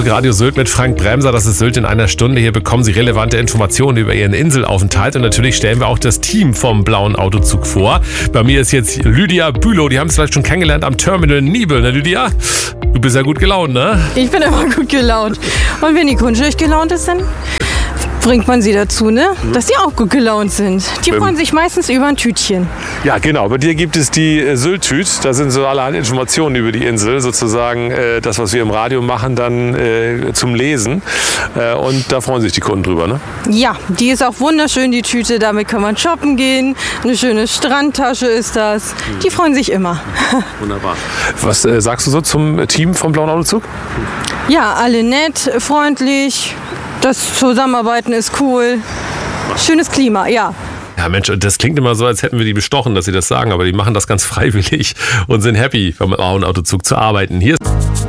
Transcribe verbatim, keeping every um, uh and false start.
Radio Sylt mit Frank Bremser. Das ist Sylt in einer Stunde. Hier bekommen Sie relevante Informationen über Ihren Inselaufenthalt. Und natürlich stellen wir auch das Team vom Blauen Autozug vor. Bei mir ist jetzt Lydia Bülow. Die haben es vielleicht schon kennengelernt am Terminal Nibel. Ne, Lydia? Du bist ja gut gelaunt, ne? Ich bin immer gut gelaunt. Und wenn die Kunden schlecht gelaunt ist, dann bringt man sie dazu, ne? Dass sie auch gut gelaunt sind. Die freuen sich meistens über ein Tütchen. Ja, genau. Bei dir gibt es die äh, Sylt-Tüt. Da sind so allerhand Informationen über die Insel. Sozusagen äh, das, was wir im Radio machen, dann äh, zum Lesen. Äh, und da freuen sich die Kunden drüber, ne? Ja, die ist auch wunderschön, die Tüte. Damit kann man shoppen gehen. Eine schöne Strandtasche ist das. Die freuen sich immer. Wunderbar. Was äh, sagst du so zum Team vom Blauen Autozug? Ja, alle nett, freundlich. Das Zusammenarbeiten ist cool. Schönes Klima, ja. Ja, Mensch, das klingt immer so, als hätten wir die bestochen, dass sie das sagen. Aber die machen das ganz freiwillig und sind happy, beim Blauen Autozug zu arbeiten. Hier ist